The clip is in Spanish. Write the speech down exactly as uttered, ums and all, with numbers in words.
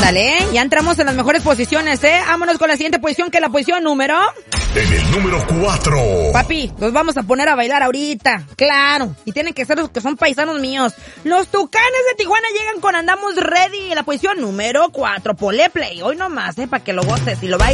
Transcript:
Ándale, ¿eh? Ya entramos en las mejores posiciones, ¿eh? Vámonos con la siguiente posición, que es la posición número... En el número cuatro. Papi, los vamos a poner a bailar ahorita, claro. Y tienen que ser los que son paisanos míos. Los Tucanes de Tijuana llegan con Andamos Ready en la posición número cuatro. Ponle play, hoy nomás, ¿eh? Para que lo goces y lo bailes.